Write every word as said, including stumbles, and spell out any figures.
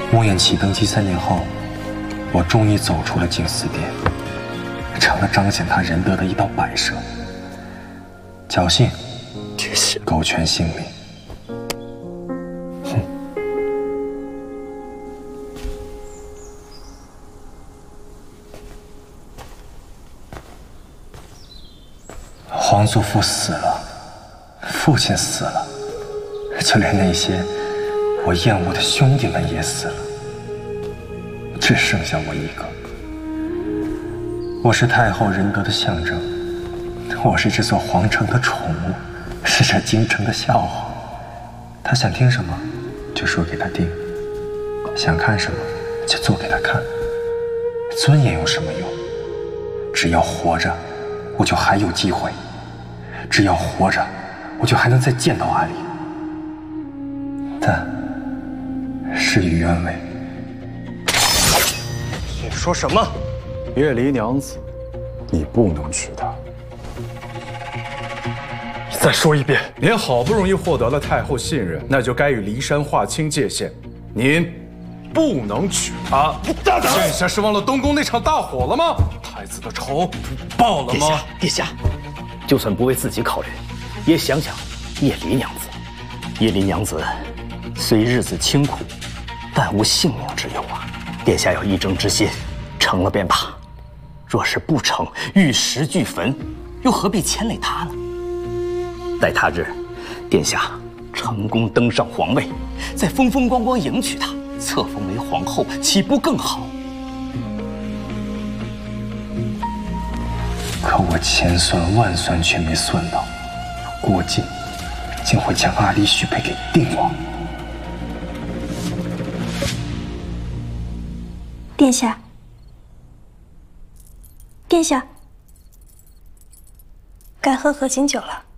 穆衍齐登基三年后，我终于走出了静思殿，成了彰显他仁德的一道摆设。侥幸，苟全性命。哼。皇祖父死了，父亲死了，就连那些我厌恶的兄弟们也死了，只剩下我一个。我是太后仁德的象征，我是这座皇城的宠物，是这京城的笑话。他想听什么，就说给他听；想看什么，就做给他看。尊严有什么用？只要活着，我就还有机会；只要活着，我就还能再见到阿离。但事与愿违。 你说什么？ 叶离娘子，你不能娶她。 你再说一遍。 您好不容易获得了太后信任，那就该与骊山划清界限。您不能娶她。大胆！殿下是忘了东宫那场大火了吗？太子的仇不报了吗？ 殿下，就算不为自己考虑，也想想叶离娘子。叶离娘子虽日子清苦，但无性命之忧啊。殿下要一争之心，成了便罢；若是不成，玉石俱焚，又何必牵累她呢？待他日，殿下成功登上皇位，再风风光光迎娶她，册封为皇后，岂不更好？ 可我千算万算却没算到，郭靖竟会将阿离许配给定王。 殿下，殿下，该喝合卺酒了。